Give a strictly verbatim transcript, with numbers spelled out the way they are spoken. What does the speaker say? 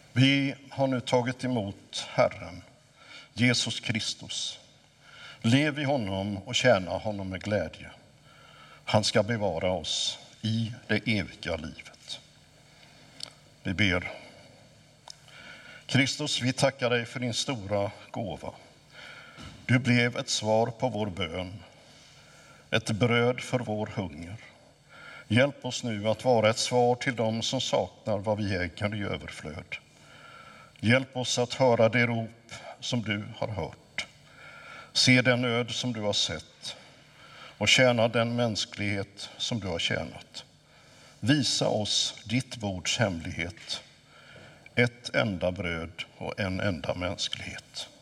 Vi har nu tagit emot Herren, Jesus Kristus. Lev i honom och tjäna honom med glädje. Han ska bevara oss i det eviga livet. Vi ber. Kristus, vi tackar dig för din stora gåva. Du blev ett svar på vår bön, ett bröd för vår hunger. Hjälp oss nu att vara ett svar till dem som saknar vad vi äger i överflöd. Hjälp oss att höra det rop som du har hört, se den nöd som du har sett och tjäna den mänsklighet som du har tjänat. Visa oss ditt bords hemlighet, ett enda bröd och en enda mänsklighet.